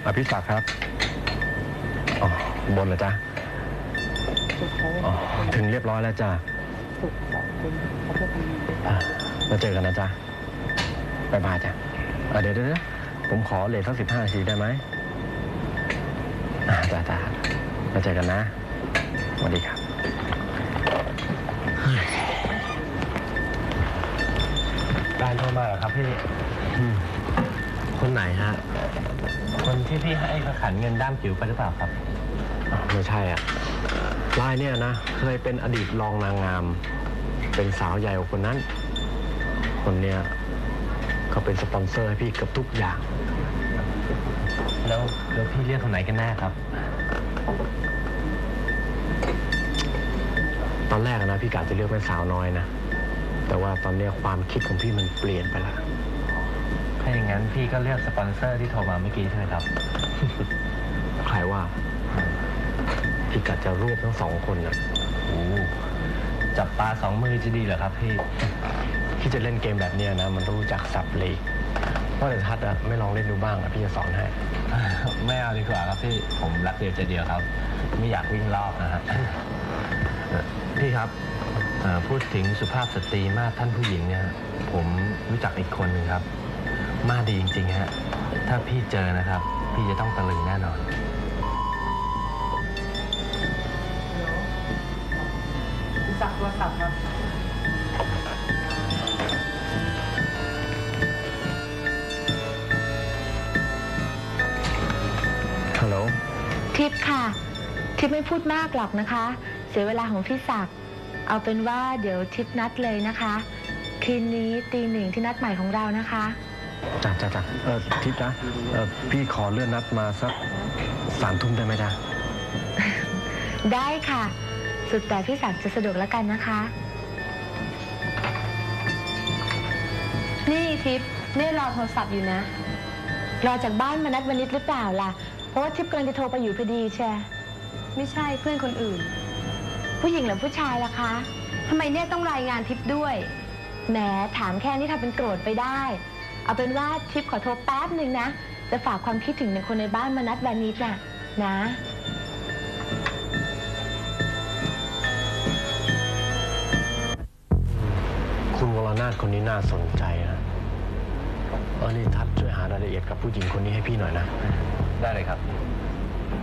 อภิศักดิ์ครับอ๋อบนเหรอจ๊ะอ๋อถึงเรียบร้อยแล้วจ้ะมาเจอกันนะจ๊ะบ๊ายบายจ้ะเดี๋ยวผมขอเลทสัก15 นาทีได้ไหมจ้ามาเจอกันนะสวัสดีครับการโทรมาเหรอครับพี่คนไหนฮะคนที่พี่ให้เขาขันเงินด้ามจิ๋วไปหรือเปล่าครับไม่ใช่อ่ะลายเนี่ยนะเคยเป็นอดีตรองนางงามเป็นสาวใหญ่กว่าคนนั้นคนเนี้ยเขาเป็นสปอนเซอร์ให้พี่เกือบทุกอย่างแล้วพี่เรียกคนไหนกันแน่ครับตอนแรกนะพี่กะจะเลือกเป็นสาวน้อยนะแต่ว่าตอนนี้ความคิดของพี่มันเปลี่ยนไปแล้วถ้าอย่างนั้นพี่ก็เลือกสปอนเซอร์ที่โทรมาเมื่อกี้ใช่ไหมครับ ใครว่าพี่กะจะรวบทั้ง2 คนนะโอ้จับปลา2 มือจะดีเหรอครับพี่จะเล่นเกมแบบนี้นะมันต้องรู้จักสับเลขเพราะเดี๋ยวทัดอะไม่ลองเล่นดูบ้างอะพี่จะสอนให้ไม่เอาดีกว่าครับพี่ผมรักเดียวใจเดียวครับไม่อยากวิ่งรอบนะฮะพี่ครับพูดถึงสุภาพสตรีมาท่านผู้หญิงเนี่ยผมรู้จักอีกคนหนึ่งครับมาดีจริงๆฮะถ้าพี่เจอนะครับพี่จะต้องตะลึงแน่นอนจับโทรศัพท์ครับฮัลโหลทิพย์ค่ะทิพย์ไม่พูดมากหรอกนะคะเสียเวลาของพี่ศักดิ์เอาเป็นว่าเดี๋ยวทิพย์นัดเลยนะคะคืนนี้ตี 1ที่นัดใหม่ของเรานะคะจ้ะทิพย์จ๊ะพี่ขอเลื่อนนัดมาสัก3 ทุ่มได้ไหมจ๊ะได้ค่ะสุดแต่พี่ศักดิ์จะสะดวกแล้วกันนะคะนี่ทิพย์นี่รอโทรศัพท์อยู่นะรอจากบ้านมานัดวันนิดหรือเปล่าล่ะเพราะว่าทิพย์กำลังจะโทรไปอยู่พอดีใช่ไม่ใช่เพื่อนคนอื่นผู้หญิงหรือผู้ชายล่ะคะทำไมเนี่ยต้องรายงานทิพย์ด้วยแหมถามแค่นี้ทำเป็นโกรธไปได้เอาเป็นว่าทิพย์ขอโทรแป๊บหนึ่งนะจะฝากความคิดถึงคนในบ้านมานัดวันนิดน่ะนะคุณวรนาถคนนี้น่าสนใจนะนี่ทัดช่วยหารายละเอียดกับผู้หญิงคนนี้ให้พี่หน่อยนะได้เลยครับ